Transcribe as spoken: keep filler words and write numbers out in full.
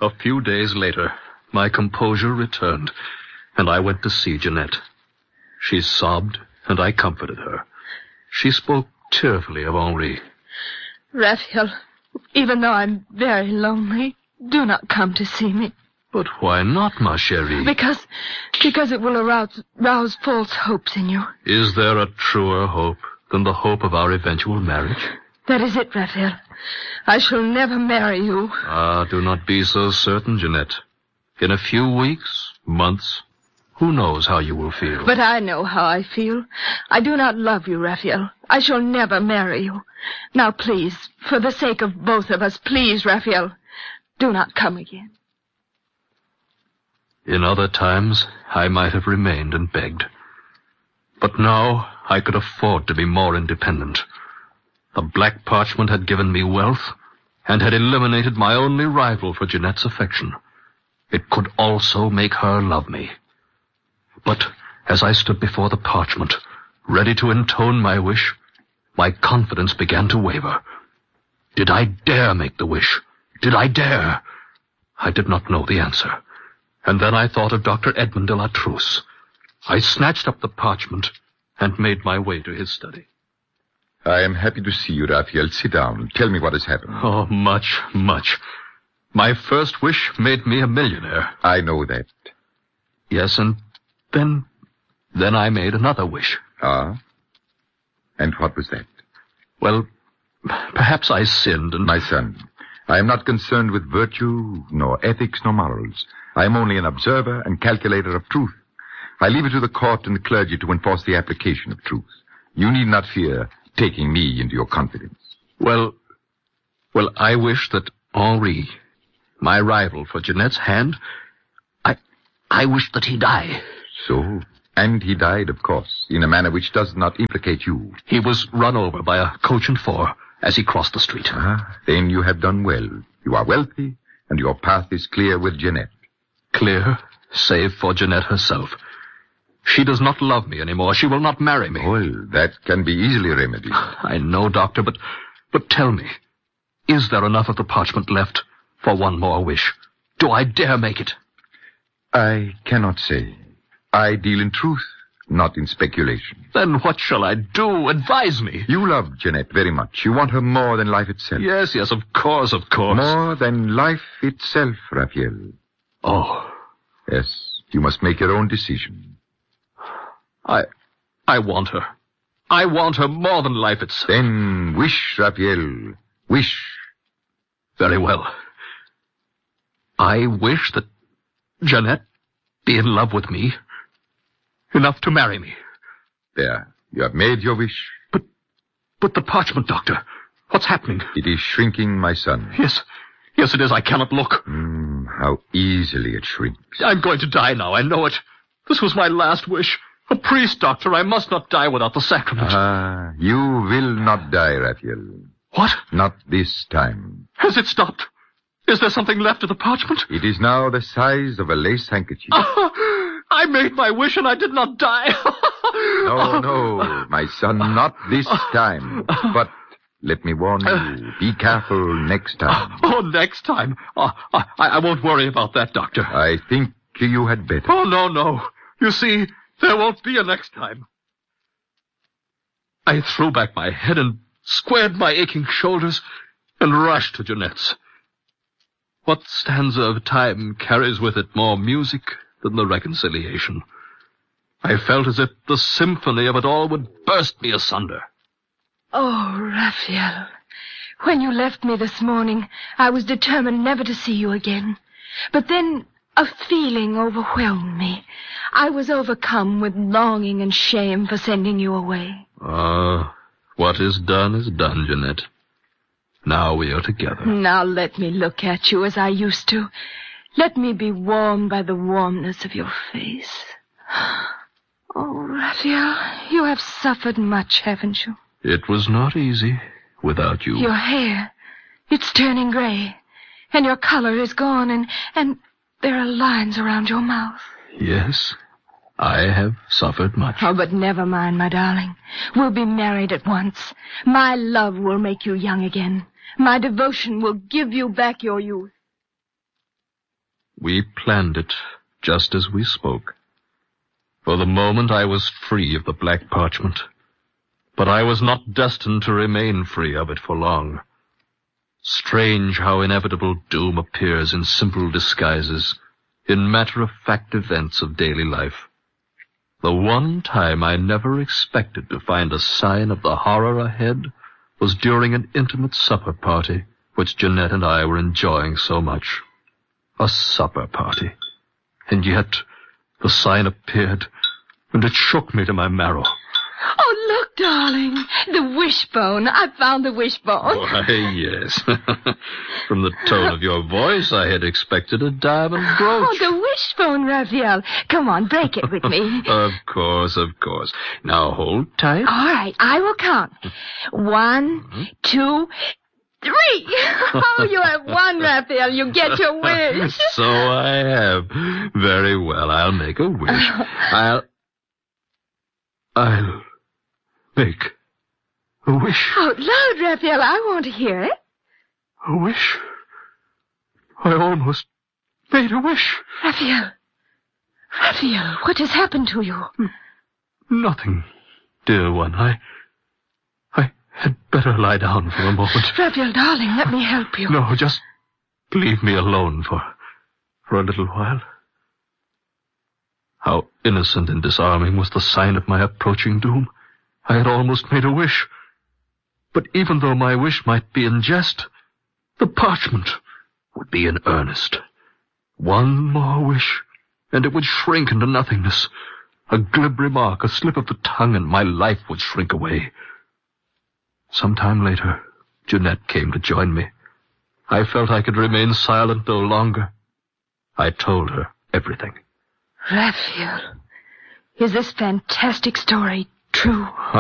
A few days later, my composure returned, and I went to see Jeanette. She sobbed, and I comforted her. She spoke tearfully of Henri. Raphael, even though I'm very lonely, do not come to see me. But why not, ma chérie? Because, because it will arouse, rouse false hopes in you. Is there a truer hope than the hope of our eventual marriage? That is it, Raphael. I shall never marry you. Ah, do not be so certain, Jeanette. In a few weeks, months, who knows how you will feel? But I know how I feel. I do not love you, Raphael. I shall never marry you. Now, please, for the sake of both of us, please, Raphael, do not come again. In other times, I might have remained and begged. But now, I could afford to be more independent. The black parchment had given me wealth, and had eliminated my only rival for Jeanette's affection. It could also make her love me. But as I stood before the parchment, ready to intone my wish, my confidence began to waver. Did I dare make the wish? Did I dare? I did not know the answer. And then I thought of Doctor Edmond de la Trousse. I snatched up the parchment and made my way to his study. I am happy to see you, Raphael. Sit down. Tell me what has happened. Oh, much, much. My first wish made me a millionaire. I know that. Yes, and then... then I made another wish. Ah? And what was that? Well, perhaps I sinned and... My son, I am not concerned with virtue, nor ethics, nor morals. I am only an observer and calculator of truth. I leave it to the court and the clergy to enforce the application of truth. You need not fear taking me into your confidence. Well, well, I wish that Henri, my rival for Jeanette's hand, I, I wish that he die. So? And he died, of course, in a manner which does not implicate you. He was run over by a coach and four as he crossed the street. Ah, then you have done well. You are wealthy, and your path is clear with Jeanette. Clear, save for Jeanette herself. She does not love me anymore. She will not marry me. Well, that can be easily remedied. I know, Doctor, but, but tell me, is there enough of the parchment left for one more wish? Do I dare make it? I cannot say. I deal in truth, not in speculation. Then what shall I do? Advise me. You love Jeanette very much. You want her more than life itself. Yes, yes, of course, of course. More than life itself, Raphael. Oh. Yes, you must make your own decision. I... I want her. I want her more than life itself. Then wish, Raphael. Wish. Very well. I wish that Jeanette be in love with me. Enough to marry me. There. You have made your wish. But, but the parchment, Doctor. What's happening? It is shrinking, my son. Yes. Yes, it is. I cannot look. Mm, how easily it shrinks. I'm going to die now. I know it. This was my last wish. A priest, Doctor. I must not die without the sacrament. Ah, you will not die, Raphael. What? Not this time. Has it stopped? Is there something left of the parchment? It is now the size of a lace handkerchief. Oh, I made my wish and I did not die. No, no, my son, not this time. But let me warn you, be careful next time. Oh, next time? Oh, I, I won't worry about that, Doctor. I think you had better. Oh, no, no. You see, there won't be a next time. I threw back my head and squared my aching shoulders and rushed to Jeanette's. What stanza of time carries with it more music than the reconciliation? I felt as if the symphony of it all would burst me asunder. Oh, Raphael, when you left me this morning, I was determined never to see you again. But then a feeling overwhelmed me. I was overcome with longing and shame for sending you away. Ah, uh, what is done is done, Jeanette. Now we are together. Now let me look at you as I used to. Let me be warmed by the warmness of your face. Oh, Raphael, you have suffered much, haven't you? It was not easy without you. Your hair, it's turning gray, and your color is gone, and, and there are lines around your mouth. Yes, I have suffered much. Oh, but never mind, my darling. We'll be married at once. My love will make you young again. My devotion will give you back your youth. We planned it just as we spoke. For the moment I was free of the black parchment, but I was not destined to remain free of it for long. Strange how inevitable doom appears in simple disguises, in matter-of-fact events of daily life. The one time I never expected to find a sign of the horror ahead was during an intimate supper party, which Jeanette and I were enjoying so much. A supper party. And yet, the sign appeared, and it shook me to my marrow. Oh, look, darling. The wishbone. I found the wishbone. Why, yes. From the tone of your voice, I had expected a diamond brooch. Oh, the wishbone, Raphael. Come on, break it with me. Of course, of course. Now, hold tight. All right, I will count. One, mm-hmm. two, three. Oh, you have won, Raphael. You get your wish. So I have. Very well, I'll make a wish. I'll... I'll... make a wish. Out loud, Raphael. I want to hear it. A wish? I almost made a wish. Raphael. Raphael, what has happened to you? Nothing, dear one. I... I had better lie down for a moment. Raphael, darling, let me help you. No, just leave me alone for... for a little while. How innocent and disarming was the sign of my approaching doom. I had almost made a wish. But even though my wish might be in jest, the parchment would be in earnest. One more wish, and it would shrink into nothingness. A glib remark, a slip of the tongue, and my life would shrink away. Some time later, Jeanette came to join me. I felt I could remain silent no longer. I told her everything. Raphael, is this fantastic story true?